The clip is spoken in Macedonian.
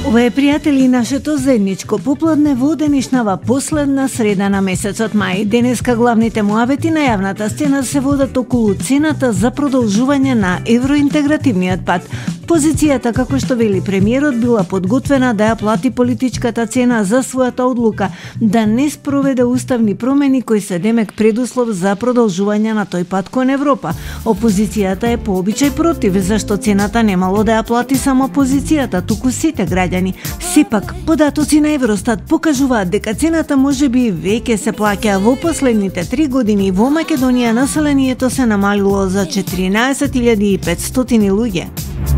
Ова е, пријатели, нашето заедничко попладне во денешнава последна среда на месецот мај. Денеска главните муавети на јавната сцена се водат околу цената за продолжување на евроинтегративниот пат. Позицијата, како што вели премиерот, била подготвена да ја плати политичката цена за својата одлука да не спроведе уставни промени кои се демек предуслов за продолжување на тој пат кон Европа. Опозицијата е по обичај против, зашто цената немало да ја плати само опозицијата, туку сите граѓани. Сепак, податоци на Евростат покажуваат дека цената можеби веќе се плаќа. Во последните 3 години во Македонија населението се намалило за 14.500 луѓе.